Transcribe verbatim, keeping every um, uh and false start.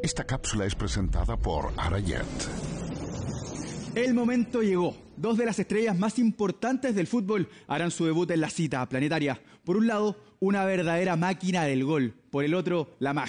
Esta cápsula es presentada por Arayet. El momento llegó. Dos de las estrellas más importantes del fútbol harán su debut en la cita planetaria. Por un lado, una verdadera máquina del gol. Por el otro, la magia.